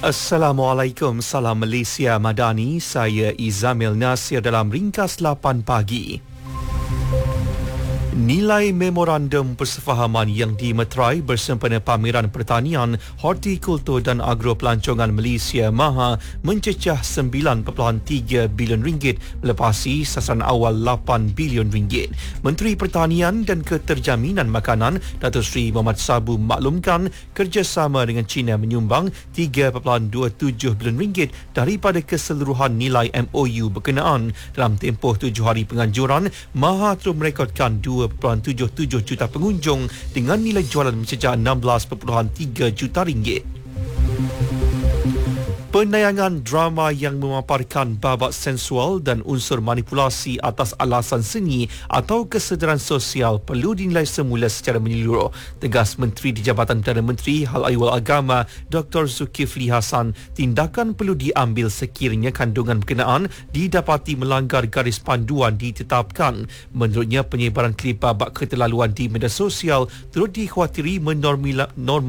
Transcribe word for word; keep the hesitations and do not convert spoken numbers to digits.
Assalamualaikum, salam Malaysia Madani. Saya Izamil Nasir dalam Ringkas lapan pagi. Nilai memorandum persefahaman yang dimeterai bersempena Pameran Pertanian, Hortikultur dan Agropelancongan Malaysia MAHA mencecah sembilan perpuluhan tiga bilion ringgit melepasi sasaran awal lapan bilion ringgit. Menteri Pertanian dan Keterjaminan Makanan Datuk Seri Mohamad Sabu maklumkan kerjasama dengan China menyumbang tiga perpuluhan dua tujuh bilion ringgit daripada keseluruhan nilai M O U berkenaan. Dalam tempoh tujuh hari penganjuran, MAHA terus merekodkan dua perpuluhan tujuh tujuh juta pengunjung dengan nilai jualan mencecah enam belas perpuluhan tiga juta ringgit. Penayangan drama yang memaparkan babak sensual dan unsur manipulasi atas alasan seni atau kesedaran sosial perlu dinilai semula secara menyeluruh, tegas Menteri di Jabatan Perdana Menteri Hal Ehwal Agama Doktor Zulkifli Hasan. Tindakan perlu diambil sekiranya kandungan berkenaan didapati melanggar garis panduan ditetapkan. Menurutnya, penyebaran klip babak keterlaluan di media sosial turut dikhawatiri menormalisasi